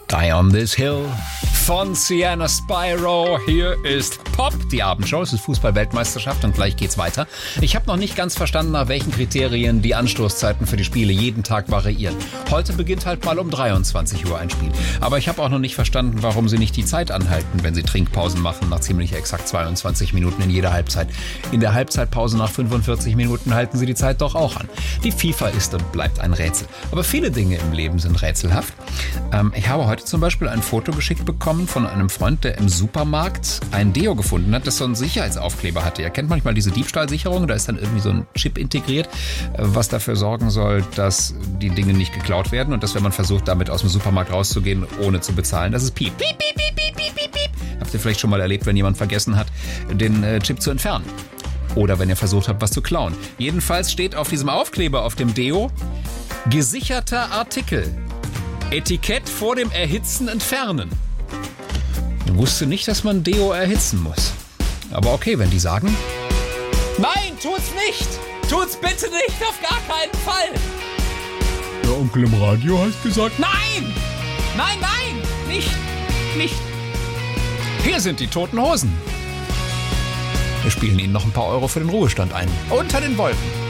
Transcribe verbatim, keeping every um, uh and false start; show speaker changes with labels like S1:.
S1: Die on this hill von Sienna Spyro. Hier ist Pop, die Abendshow. Es ist Fußball-Weltmeisterschaft und gleich geht's weiter. Ich habe noch nicht ganz verstanden, nach welchen Kriterien die Anstoßzeiten für die Spiele jeden Tag variieren. Heute beginnt halt mal um dreiundzwanzig Uhr ein Spiel. Aber ich habe auch noch nicht verstanden, warum sie nicht die Zeit anhalten, wenn sie Trinkpausen machen nach ziemlich exakt zweiundzwanzig Minuten in jeder Halbzeit. In der Halbzeitpause nach fünfundvierzig Minuten halten sie die Zeit doch auch an. Die FIFA ist und bleibt ein Rätsel. Aber viele Dinge im Leben sind rätselhaft. Ähm, ich habe heute zum Beispiel ein Foto geschickt bekommen von einem Freund, der im Supermarkt ein Deo gefunden hat, das so einen Sicherheitsaufkleber hatte. Ihr kennt manchmal diese Diebstahlsicherung, da ist dann irgendwie so ein Chip integriert, was dafür sorgen soll, dass die Dinge nicht geklaut werden und dass, wenn man versucht, damit aus dem Supermarkt rauszugehen, ohne zu bezahlen, dass es piep, piep, piep, piep, piep, piep, piep, piep. Habt ihr vielleicht schon mal erlebt, wenn jemand vergessen hat, den äh, Chip zu entfernen? Oder wenn ihr versucht habt, was zu klauen. Jedenfalls steht auf diesem Aufkleber auf dem Deo gesicherter Artikel. Etikett vor dem Erhitzen entfernen. Ich wusste nicht, dass man Deo erhitzen muss. Aber okay, wenn die sagen... Nein, tut's nicht! Tut's bitte nicht, auf gar keinen Fall!
S2: Der Onkel im Radio hat gesagt...
S1: Nein! Nein, nein! Nicht! Nicht! Hier sind die Toten Hosen. Wir spielen Ihnen noch ein paar Euro für den Ruhestand ein. Unter den Wolken.